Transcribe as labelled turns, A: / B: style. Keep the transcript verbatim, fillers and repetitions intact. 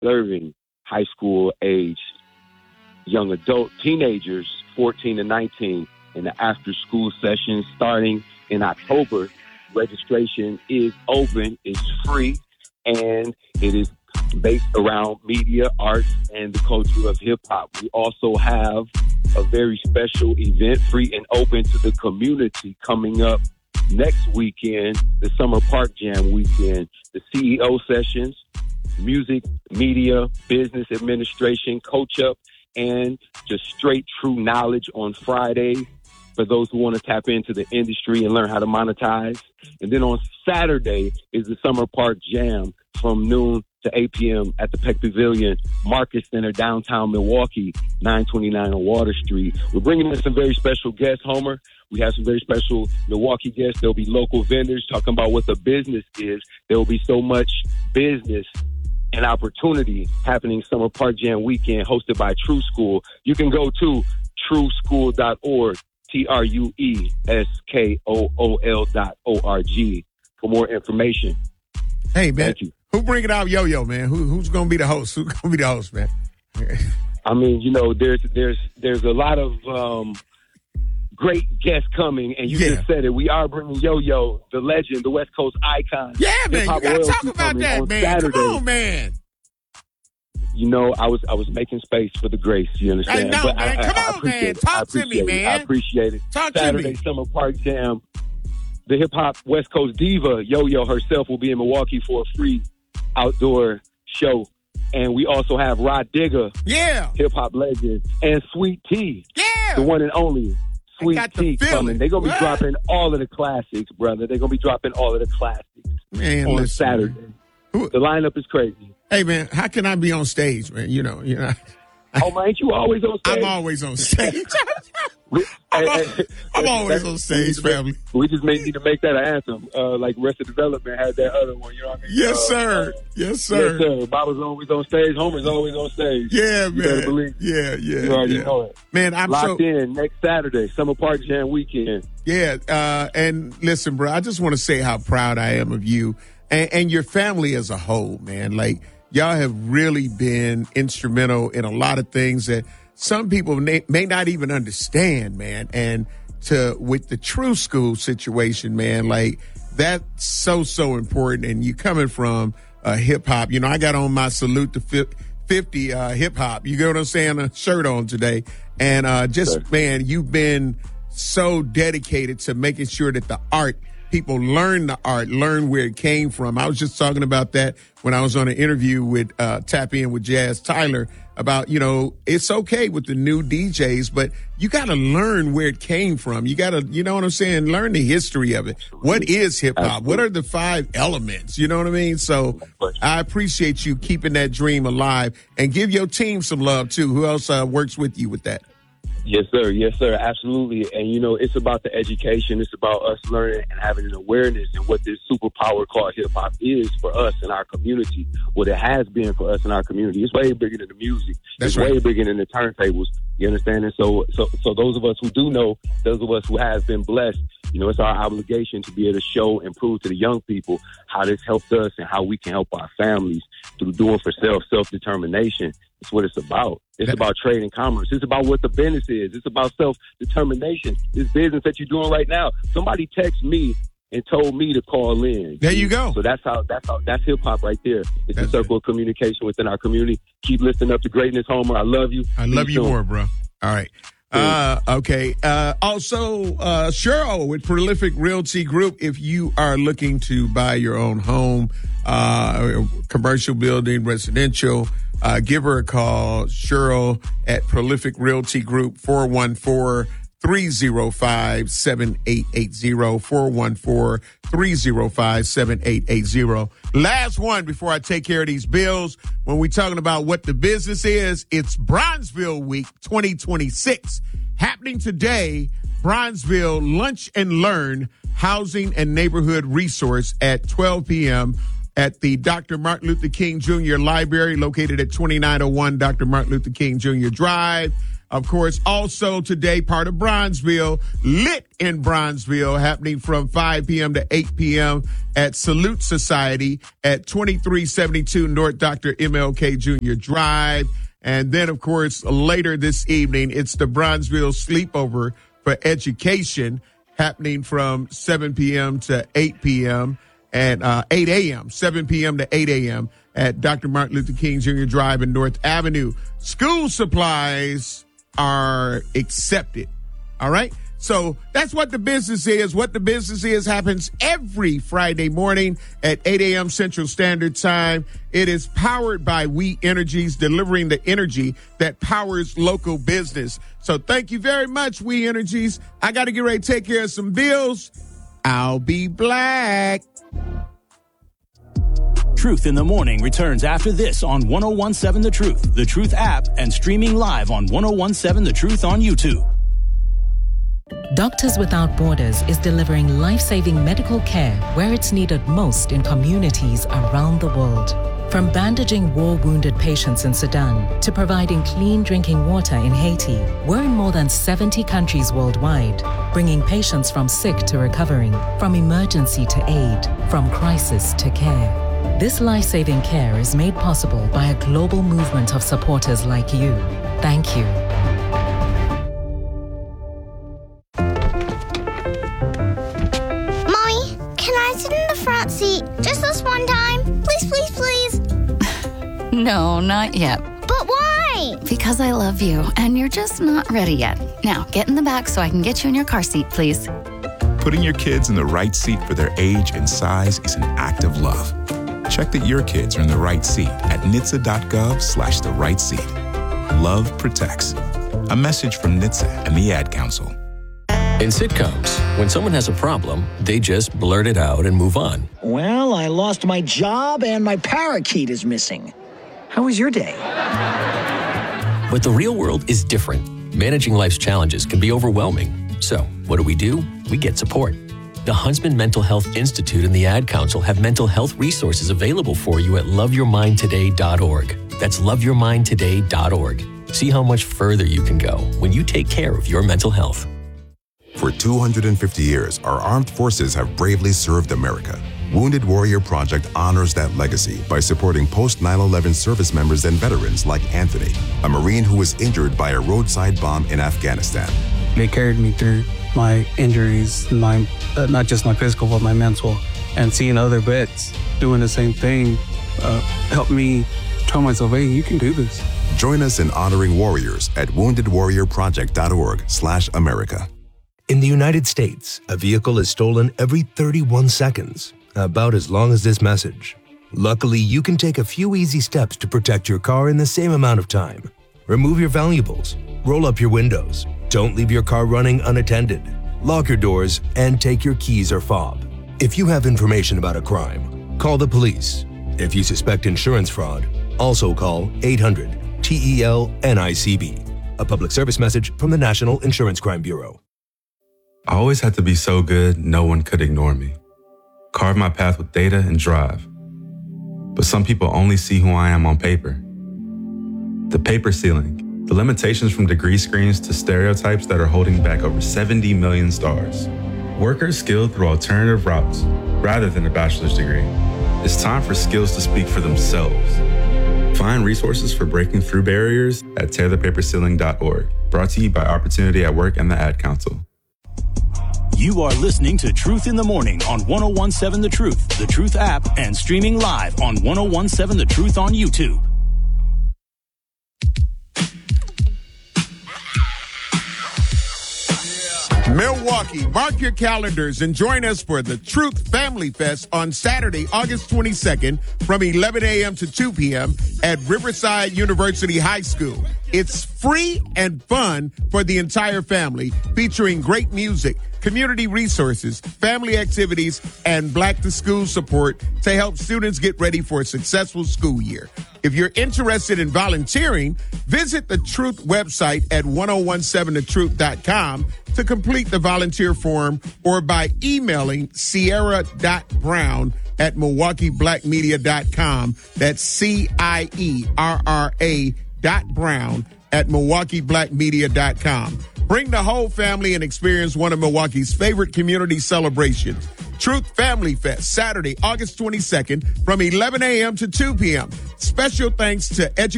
A: serving high school age young adult teenagers, fourteen to nineteen, in the after school session starting in October. Registration is open, it's free, and it is based around media, arts, and the culture of hip-hop. We also have a very special event, free and open to the community, coming up next weekend, the Summer Park Jam weekend. The C E O sessions, music, media, business administration, coach up, and just straight true knowledge on Friday for those who want to tap into the industry and learn how to monetize. And then on Saturday is the Summer Park Jam from noon to eight p.m. at the Peck Pavilion Market Center, downtown Milwaukee, nine twenty-nine on Water Street. We're bringing in some very special guests, Homer. We have some very special Milwaukee guests. There'll be local vendors talking about what the business is. There will be so much business and opportunity happening Summer Park Jam weekend, hosted by True School. You can go to true school dot org, T R U E S K O O L dot O R G for more information.
B: Hey, man.
A: Thank you.
B: Who bringing out Yo-Yo, man? Who, who's going to be the host? Who's going to be the host, man?
A: I mean, you know, there's there's there's a lot of um, great guests coming, and you
B: Yeah.
A: just said it. We are bringing Yo-Yo, the legend, the West Coast icon.
B: Yeah, man. You
A: Hip-hop
B: got to
A: royalty
B: talk about
A: coming
B: that,
A: on
B: man.
A: Saturday.
B: Come on, man.
A: You know, I was I was making space for the grace. You understand?
B: I know,
A: But
B: man.
A: I,
B: Come
A: I, I
B: on,
A: appreciate
B: man.
A: it.
B: Talk
A: I
B: to me,
A: appreciate it.
B: man.
A: I appreciate it.
B: Talk to
A: Saturday
B: me.
A: Summer Park Jam. The hip hop West Coast diva Yo-Yo herself will be in Milwaukee for a free outdoor show, and we also have Rod Digger,
B: Yeah.
A: hip hop legend, and Sweet Tea,
B: Yeah.
A: the one and only Sweet
B: got the
A: Tea
B: feeling.
A: coming. They're gonna be
B: What?
A: dropping all of the classics, brother. They're gonna be dropping all of the classics
B: Man,
A: on
B: listen,
A: Saturday.
B: man. Who-
A: The lineup is crazy.
B: Hey, man, how can I be on stage, man? You know, you know,
A: Oh man, ain't you always on stage?
B: I'm always on stage.
A: We-
B: I'm,
A: hey,
B: al-
A: hey,
B: I'm always
A: that's-
B: on stage,
A: we-
B: family.
A: We just may need to make that an anthem, uh, like Rest of Development had that other one. You know what I mean?
B: Yes,
A: Uh,
B: sir.
A: uh,
B: Yes, sir.
A: Yes, sir. Bob's always on stage. Homer's always on stage.
B: Yeah,
A: You better
B: man.
A: believe.
B: Yeah, yeah.
A: You already
B: yeah.
A: know it.
B: Man, I'm so
A: Locked in next Saturday, Summer Park Jam weekend.
B: yeah. Uh, and listen, bro, I just want to say how proud I am of you and, and your family as a whole, man. Like y'all have really been instrumental in a lot of things that some people may, may not even understand, man. And to with the True School situation, man, like that's so so important. And you coming from uh, hip hop, you know, I got on my salute to fif- fifty uh, hip hop. You get what I'm saying? A shirt on today, and uh, just
A: Sure.
B: man, you've been so dedicated to making sure that the art. People learn the art, learn where it came from. I was just talking about that when I was on an interview with uh, Tap In with Jazz Tyler about, you know, it's okay with the new D Js, but you got to learn where it came from. You got to, you know what I'm saying? Learn the history of it. What is hip hop? What are the five elements? You know what I mean? So I appreciate you keeping that dream alive and give your team some love too. Who else uh, works with you with that?
A: Yes, sir. Yes, sir. Absolutely. And, you know, it's about the education. It's about us learning and having an awareness in what this superpower called hip-hop is for us in our community, what it has been for us in our community. It's way bigger than the music.
B: That's
A: it's
B: right.
A: way bigger than the turntables. You understand? And so, so, so those of us who do know, those of us who have been blessed, you know, it's our obligation to be able to show and prove to the young people how this helped us and how we can help our families through doing for self, self-determination. It's what it's about. It's
B: That-
A: about trade and commerce. It's about what the business is. It's about self-determination. This business that you're doing right now. Somebody texted me and told me to call in.
B: There you go.
A: So that's how that's how that's hip hop right there. It's
B: That's
A: a circle of communication within our community. Keep lifting up the greatness, Homer. I love you.
B: I love
A: See
B: you
A: soon.
B: more, bro. All right. Uh, okay. Uh, also, uh, Cheryl with Prolific Realty Group. If you are looking to buy your own home, uh, commercial building, residential, uh, give her a call. Cheryl at Prolific Realty Group, four one four, three oh five, seven eight eight zero, four one four, three oh five, seven eight eight zero. Last one before I take care of these bills. When we're talking about what the business is, it's Bronzeville Week twenty twenty-six. Happening today, Bronzeville Lunch and Learn Housing and Neighborhood Resource at twelve p.m. at the Doctor Martin Luther King Junior Library located at twenty-nine oh one Doctor Martin Luther King Junior Drive. Of course, also today, part of Bronzeville, Lit in Bronzeville, happening from five p.m. to eight p.m. at Salute Society at twenty-three seventy-two North Doctor M L K Junior Drive. And then, of course, later this evening, it's the Bronzeville Sleepover for Education, happening from seven p.m. to eight p.m. at uh, eight a.m., seven p.m. to eight a.m. at Doctor Martin Luther King Junior Drive and North Avenue. School supplies are accepted. All right. So that's what the business is. What the business is happens every Friday morning at eight a.m. Central Standard Time. It is powered by We Energies, delivering the energy that powers local business. So thank you very much, We Energies. I got to get ready to take care of some bills. I'll be black.
C: Truth in the Morning returns after this on one oh one seven The Truth, The Truth app, and streaming live on one oh one seven The Truth on YouTube.
D: Doctors Without Borders is delivering life-saving medical care where it's needed most in communities around the world. From bandaging war-wounded patients in Sudan to providing clean drinking water in Haiti, we're in more than seventy countries worldwide, bringing patients from sick to recovering, from emergency to aid, from crisis to care. This life-saving care is made possible by a global movement of supporters like you. Thank you.
E: Mommy, can I sit in the front seat just this one time? Please, please, please.
F: No, not yet.
E: But why?
F: Because I love you, and you're just not ready yet. Now, get in the back so I can get you in your car seat, please.
G: Putting your kids in the right seat for their age and size is an act of love. Check that your kids are in the right seat at N H T S A dot gov slash the right seat. Love protects. A message from N H T S A and the Ad Council.
H: In sitcoms, when someone has a problem, they just blurt it out and move on.
I: Well, I lost my job and my parakeet is missing. How was your day?
H: But the real world is different. Managing life's challenges can be overwhelming. So, what do we do? We get support. The Huntsman Mental Health Institute and the Ad Council have mental health resources available for you at love your mind today dot org. That's love your mind today dot org. See how much further you can go when you take care of your mental health.
J: For two hundred fifty years, our armed forces have bravely served America. Wounded Warrior Project honors that legacy by supporting post nine eleven service members and veterans like Anthony, a Marine who was injured by a roadside bomb in Afghanistan.
K: They carried me through my injuries, my uh, not just my physical, but my mental. And seeing other vets doing the same thing uh, helped me tell myself, hey, you can do this.
J: Join us in honoring warriors at wounded warrior project dot org slash America.
L: In the United States, a vehicle is stolen every thirty-one seconds, about as long as this message. Luckily, you can take a few easy steps to protect your car in the same amount of time. Remove your valuables, roll up your windows, don't leave your car running unattended, lock your doors, and take your keys or fob. If you have information about a crime, call the police. If you suspect insurance fraud, also call eight hundred T E L N I C B. A public service message from the National Insurance Crime Bureau.
M: I always had to be so good, no one could ignore me. Carve my path with data and drive. But some people only see who I am on paper. The paper ceiling, the limitations from degree screens to stereotypes that are holding back over seventy million stars. Workers skilled through alternative routes rather than a bachelor's degree. It's time for skills to speak for themselves. Find resources for breaking through barriers at tear the paper ceiling dot org. Brought to you by Opportunity at Work and the Ad Council.
C: You are listening to Truth in the Morning on one oh one seven The Truth, The Truth app, and streaming live on one oh one seven The Truth on YouTube.
B: Milwaukee, mark your calendars and join us for the Truth Family Fest on Saturday, August twenty-second from eleven a.m. to two p.m. at Riverside University High School. It's free and fun for the entire family, featuring great music, community resources, family activities, and Black to School support to help students get ready for a successful school year. If you're interested in volunteering, visit the Truth website at ten seventeen the truth dot com to complete the volunteer form or by emailing Sierra dot Brown at Milwaukee Black Media dot com. That's C I E R R A dot Brown at milwaukee black media dot com. Bring the whole family and experience one of Milwaukee's favorite community celebrations. Truth Family Fest, Saturday, August twenty-second, from eleven a.m. to two p.m. Special thanks to Education